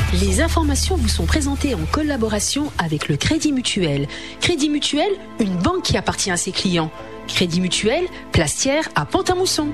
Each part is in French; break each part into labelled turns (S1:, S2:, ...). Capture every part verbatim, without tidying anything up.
S1: Les informations vous sont présentées en collaboration avec le Crédit Mutuel. Crédit Mutuel, une banque qui appartient à ses clients. Crédit Mutuel, Plastière à Pont-à-Mousson.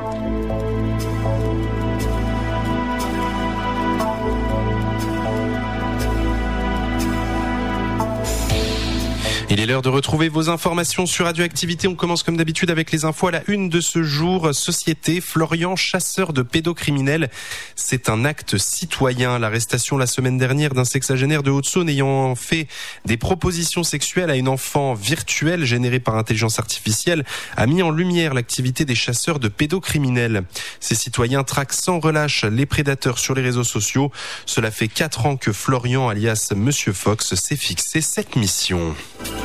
S2: Il est l'heure de retrouver vos informations sur Radioactivité. On commence comme d'habitude avec les infos à la une de ce jour. Société, Florian, chasseur de pédocriminels. C'est un acte citoyen. L'arrestation la semaine dernière d'un sexagénaire de Haute-Saône ayant fait des propositions sexuelles à une enfant virtuelle générée par intelligence artificielle a mis en lumière l'activité des chasseurs de pédocriminels. Ces citoyens traquent sans relâche les prédateurs sur les réseaux sociaux. Cela fait quatre ans que Florian, alias Monsieur Fox, s'est fixé cette mission.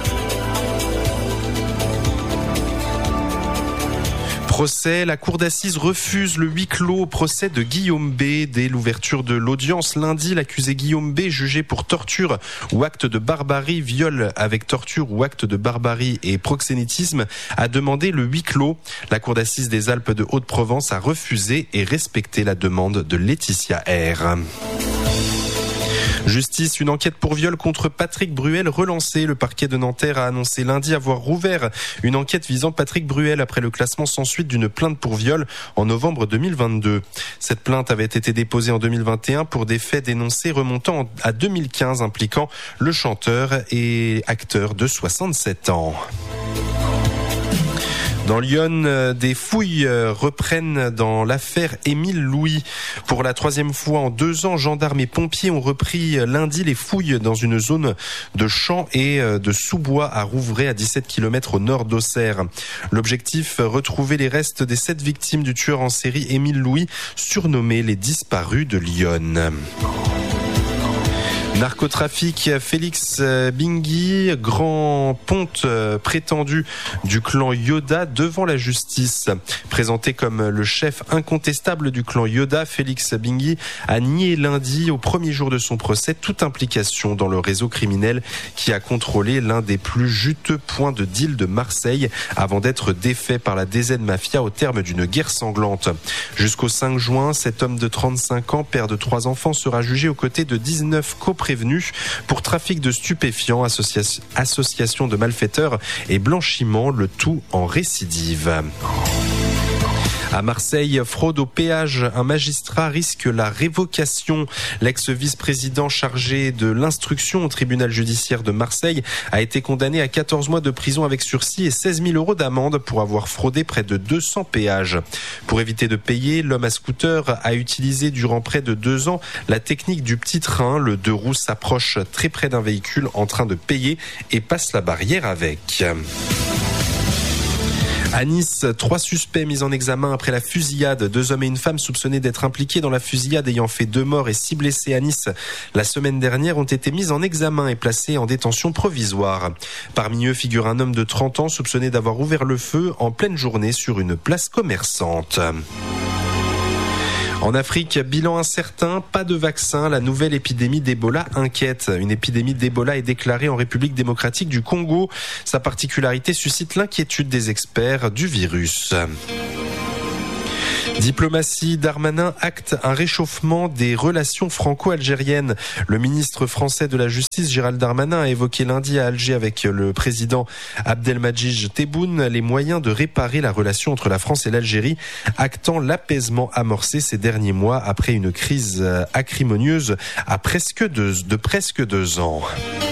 S2: Procès, la cour d'assises refuse le huis clos au procès de Guillaume B. Dès l'ouverture de l'audience lundi, l'accusé Guillaume B, jugé pour torture ou acte de barbarie, viol avec torture ou acte de barbarie et proxénétisme, a demandé le huis clos. La cour d'assises des Alpes de Haute-Provence a refusé et respecté la demande de Laetitia R. Justice, une enquête pour viol contre Patrick Bruel relancée. Le parquet de Nanterre a annoncé lundi avoir rouvert une enquête visant Patrick Bruel après le classement sans suite d'une plainte pour viol en novembre deux mille vingt-deux. Cette plainte avait été déposée en deux mille vingt et un pour des faits dénoncés remontant à deux mille quinze impliquant le chanteur et acteur de soixante-sept ans. Dans Lyon, des fouilles reprennent dans l'affaire Émile Louis. Pour la troisième fois en deux ans, gendarmes et pompiers ont repris lundi les fouilles dans une zone de champs et de sous-bois à Rouvray, à dix-sept kilomètres au nord d'Auxerre. L'objectif, retrouver les restes des sept victimes du tueur en série Émile Louis, surnommé les disparus de Lyon. Narcotrafic, Félix Bingui, grand ponte prétendu du clan Yoda devant la justice. Présenté comme le chef incontestable du clan Yoda, Félix Bingui a nié lundi, au premier jour de son procès, toute implication dans le réseau criminel qui a contrôlé l'un des plus juteux points de deal de Marseille avant d'être défait par la D Z Mafia au terme d'une guerre sanglante. Jusqu'au cinq juin, cet homme de trente-cinq ans, père de trois enfants, sera jugé aux côtés de dix-neuf coprévenus pour trafic de stupéfiants, associa- association de malfaiteurs et blanchiment, le tout en récidive. À Marseille, fraude au péage, un magistrat risque la révocation. L'ex-vice-président chargé de l'instruction au tribunal judiciaire de Marseille a été condamné à quatorze mois de prison avec sursis et seize mille euros d'amende pour avoir fraudé près de deux cents péages. Pour éviter de payer, l'homme à scooter a utilisé durant près de deux ans la technique du petit train. Le deux roues s'approche très près d'un véhicule en train de payer et passe la barrière avec. À Nice, trois suspects mis en examen après la fusillade. Deux hommes et une femme soupçonnés d'être impliqués dans la fusillade ayant fait deux morts et six blessés à Nice la semaine dernière ont été mis en examen et placés en détention provisoire. Parmi eux figure un homme de trente ans soupçonné d'avoir ouvert le feu en pleine journée sur une place commerçante. En Afrique, bilan incertain, pas de vaccin. La nouvelle épidémie d'Ebola inquiète. Une épidémie d'Ebola est déclarée en République démocratique du Congo. Sa particularité suscite l'inquiétude des experts du virus. Diplomatie, Darmanin acte un réchauffement des relations franco-algériennes. Le ministre français de la Justice, Gérald Darmanin, a évoqué lundi à Alger avec le président Abdelmadjid Tebboune les moyens de réparer la relation entre la France et l'Algérie, actant l'apaisement amorcé ces derniers mois après une crise acrimonieuse à presque deux, de presque deux ans.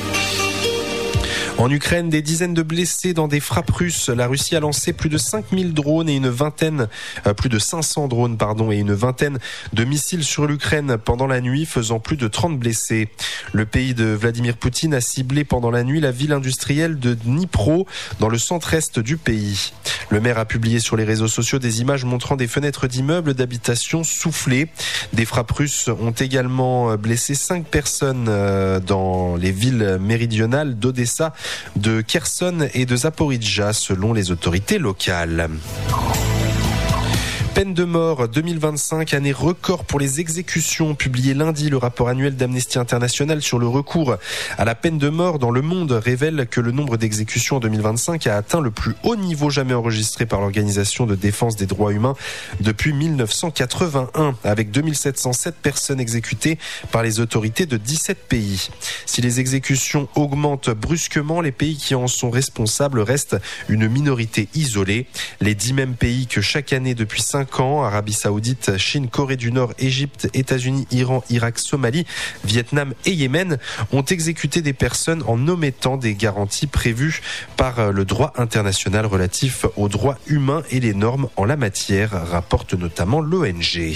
S2: En Ukraine, des dizaines de blessés dans des frappes russes. La Russie a lancé plus de cinq mille drones et une vingtaine, euh, plus de cinq cents drones, pardon, et une vingtaine de missiles sur l'Ukraine pendant la nuit, faisant plus de trente blessés. Le pays de Vladimir Poutine a ciblé pendant la nuit la ville industrielle de Dnipro, dans le centre-est du pays. Le maire a publié sur les réseaux sociaux des images montrant des fenêtres d'immeubles d'habitation soufflées. Des frappes russes ont également blessé cinq personnes dans les villes méridionales d'Odessa, de Kherson et de Zaporijjia, selon les autorités locales. Peine de mort deux mille vingt-cinq, année record pour les exécutions. Publié lundi, le rapport annuel d'Amnesty International sur le recours à la peine de mort dans le monde révèle que le nombre d'exécutions en deux mille vingt-cinq a atteint le plus haut niveau jamais enregistré par l'Organisation de défense des droits humains depuis mille neuf cent quatre-vingt-un, avec deux mille sept cent sept personnes exécutées par les autorités de dix-sept pays. Si les exécutions augmentent brusquement, les pays qui en sont responsables restent une minorité isolée. Les dix mêmes pays que chaque année depuis cinq ans, Arabie Saoudite, Chine, Corée du Nord, Égypte, États-Unis, Iran, Irak, Somalie, Vietnam et Yémen, ont exécuté des personnes en omettant des garanties prévues par le droit international relatif aux droits humains et les normes en la matière, rapporte notamment l'O N G.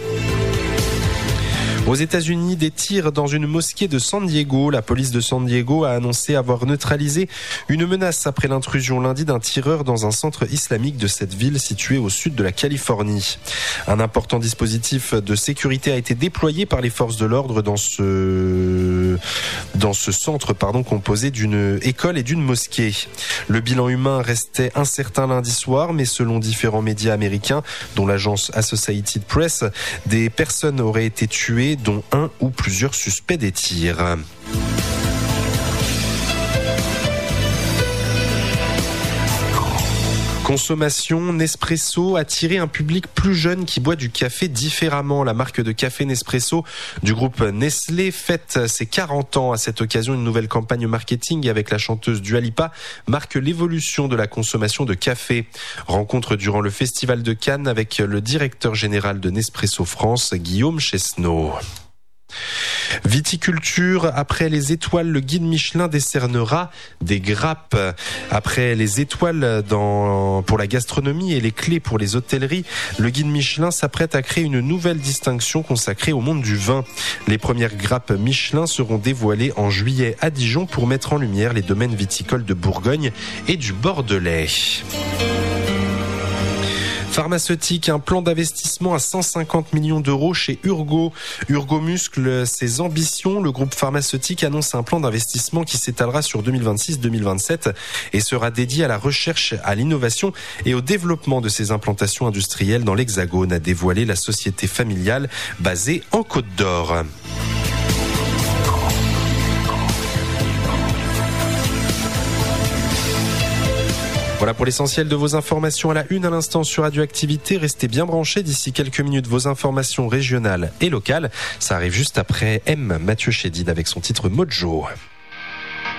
S2: Aux États-Unis, des tirs dans une mosquée de San Diego. La police de San Diego a annoncé avoir neutralisé une menace après l'intrusion lundi d'un tireur dans un centre islamique de cette ville située au sud de la Californie. Un important dispositif de sécurité a été déployé par les forces de l'ordre dans ce, dans ce centre pardon, composé d'une école et d'une mosquée. Le bilan humain restait incertain lundi soir, mais selon différents médias américains, dont l'agence Associated Press, des personnes auraient été tuées, dont un ou plusieurs suspects des tirs. Consommation, Nespresso a attiré un public plus jeune qui boit du café différemment. La marque de café Nespresso du groupe Nestlé fête ses quarante ans. À cette occasion, une nouvelle campagne marketing avec la chanteuse Dua Lipa marque l'évolution de la consommation de café. Rencontre durant le Festival de Cannes avec le directeur général de Nespresso France, Guillaume Chesneau. Viticulture, après les étoiles, le guide Michelin décernera des grappes. Après les étoiles dans, pour la gastronomie et les clés pour les hôtelleries, le guide Michelin s'apprête à créer une nouvelle distinction consacrée au monde du vin. Les premières grappes Michelin seront dévoilées en juillet à Dijon pour mettre en lumière les domaines viticoles de Bourgogne et du Bordelais. Pharmaceutique, un plan d'investissement à cent cinquante millions d'euros chez Urgo. Urgo muscle ses ambitions. Le groupe pharmaceutique annonce un plan d'investissement qui s'étalera sur deux mille vingt-six deux mille vingt-sept et sera dédié à la recherche, à l'innovation et au développement de ses implantations industrielles dans l'Hexagone, a dévoilé la société familiale basée en Côte d'Or. Voilà pour l'essentiel de vos informations à la une à l'instant sur Radioactivité. Restez bien branchés, d'ici quelques minutes vos informations régionales et locales. Ça arrive juste après M. Mathieu Chédid avec son titre Mojo.